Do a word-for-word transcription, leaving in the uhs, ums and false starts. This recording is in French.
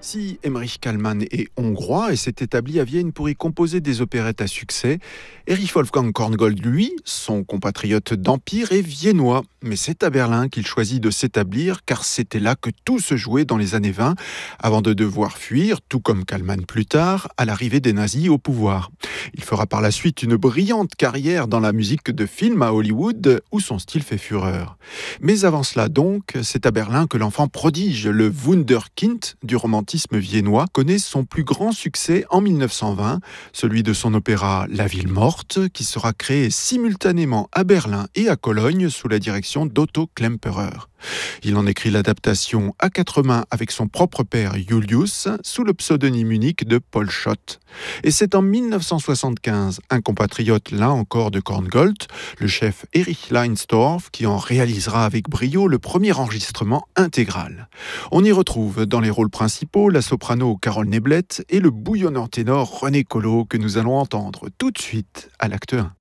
Si Emmerich Kallmann est hongrois et s'est établi à Vienne pour y composer des opérettes à succès, Erich Wolfgang Korngold, lui, son compatriote d'Empire, est viennois. Mais c'est à Berlin qu'il choisit de s'établir, car c'était là que tout se jouait dans les années vingt, avant de devoir fuir, tout comme Kallmann plus tard, à l'arrivée des nazis au pouvoir. Il fera par la suite une brillante carrière dans la musique de film à Hollywood, où son style fait fureur. Mais avant cela donc, c'est à Berlin que l'enfant prodige, le Wunderkind du romantisme viennois, connaît son plus grand succès en mille neuf cent vingt, celui de son opéra La Ville morte, qui sera créé simultanément à Berlin et à Cologne sous la direction d'Otto Klemperer. Il en écrit l'adaptation à quatre mains avec son propre père Julius, sous le pseudonyme unique de Paul Schott. Et c'est en mille neuf cent soixante-quinze, un compatriote là encore de Korngold, le chef Erich Leinsdorf, qui en réalisera avec brio le premier enregistrement intégral. On y retrouve dans les rôles principaux la soprano Carole Neblett et le bouillonnant ténor René Collot que nous allons entendre tout de suite à l'acte un.